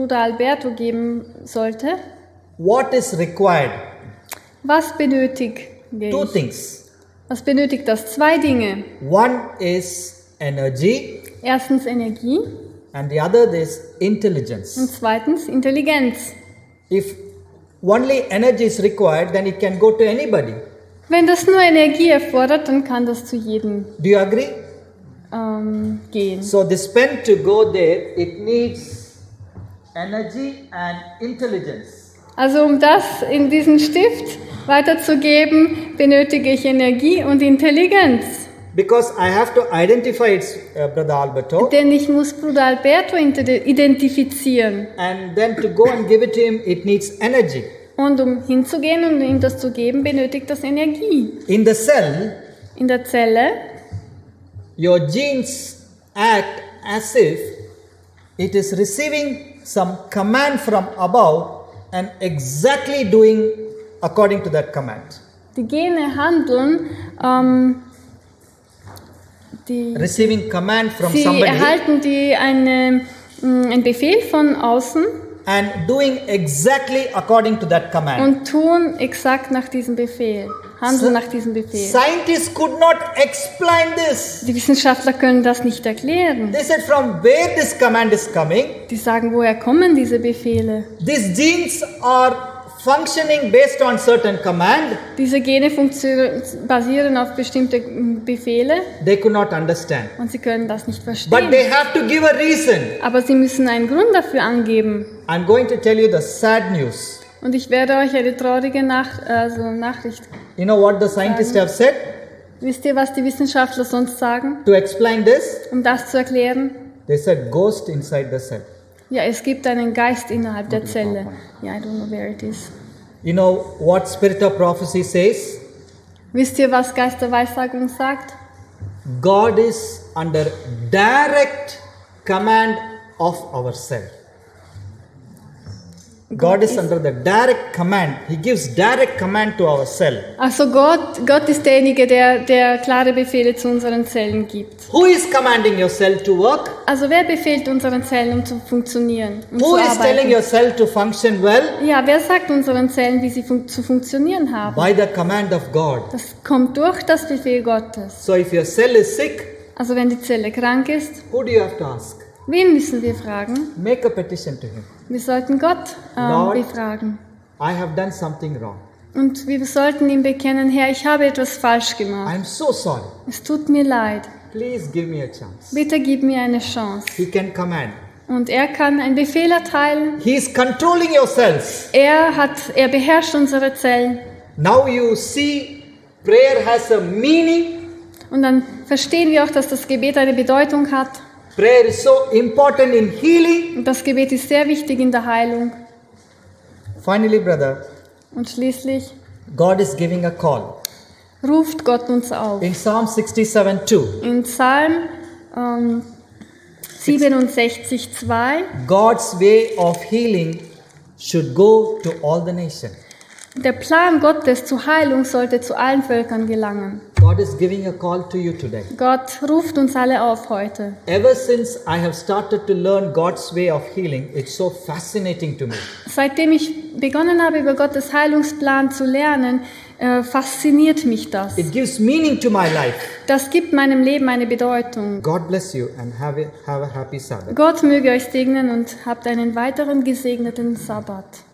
Bruder Alberto geben sollte. What is required? Was benötige Two ich? things. Was benötigt das? 2 Dinge. One is energy Erstens Energie and the other is intelligence. und zweitens Intelligenz. If only energy is required, then it can go to anybody. Wenn das nur Energie erfordert, dann kann das zu jedem Do you agree? Gehen. So this pen to go there, it needs energy and intelligence. Also um das in diesen Stift weiterzugeben, benötige ich Energie und Intelligenz. Because I have to identify it, Brother Alberto, Denn ich muss Bruder Alberto identifizieren. and then to go and give it to him, it needs energy. Und um hinzugehen und ihm das zu geben, benötigt das Energie. In the cell, In der Zelle, your genes act as if it is receiving some command from above and exactly doing according to that command. die Gene handeln, Receiving command from sie somebody erhalten einen Befehl von außen and doing exactly according to that command. und tun exakt nach diesem Befehl, handeln nach diesem Befehl. Scientists could not explain this. Die Wissenschaftler können das nicht erklären. They said from where this command is coming, Die sagen, woher kommen diese Befehle? these genes are functioning based on certain command. Diese Gene basieren auf bestimmte Befehle They could not understand. und sie können das nicht But verstehen. they have to give a reason. Aber sie müssen einen Grund dafür angeben. I'm going to tell you the sad news. Und ich werde euch eine traurige Nachricht. You know what the scientists have said Wisst ihr, was die Wissenschaftler sonst sagen, to explain this? um das zu erklären? They said ghost inside the cell. Ja, es gibt einen Geist innerhalb der Zelle. Ja, I don't know where it is. You know what Spirit of Prophecy says? Wisst ihr, was Geist der Weissagung sagt? God is under direct command of our cell. God is under the direct command. He gives direct command to our cell. Also Gott ist derjenige, der klare Befehle zu unseren Zellen gibt. Who is commanding your cell to work? Also wer befehlt unseren Zellen, um zu funktionieren, um Who zu is telling arbeiten? your cell to function well? Ja, wer sagt unseren Zellen, wie sie zu funktionieren haben? By the command of God. Das kommt durch das Befehl Gottes. So if your cell is sick, Also wenn die Zelle krank ist, who do you have to ask? wen müssen wir fragen? Make a petition to him. Wir sollten Gott Lord, befragen. I have done something wrong. Und wir sollten ihm bekennen, Herr, ich habe etwas falsch gemacht. I'm so sorry. Es tut mir leid. Please give me a chance. Bitte gib mir eine Chance. He can command. Und er kann einen Befehl erteilen. He is controlling your cells. Er beherrscht unsere Zellen. Now you see, prayer has a meaning. Und dann verstehen wir auch, dass das Gebet eine Bedeutung hat. Prayer is so important in healing. Und das Gebet ist sehr wichtig in der Heilung. Finally, brother, Und schließlich God is giving a call. ruft Gott uns auf. In Psalm 67:2, In Psalm 67,2 God's way of healing should go to all the nations. Der Plan Gottes zur Heilung sollte zu allen Völkern gelangen. God is giving a call to you today. Gott ruft uns alle auf heute. Ever since I have started to learn God's way of healing, it's so fascinating to me. Seitdem ich begonnen habe, über Gottes Heilungsplan zu lernen, fasziniert mich das. It gives meaning to my life. Das gibt meinem Leben eine Bedeutung. God bless you and have a happy Sabbath. Gott möge euch segnen und habt einen weiteren gesegneten Sabbat.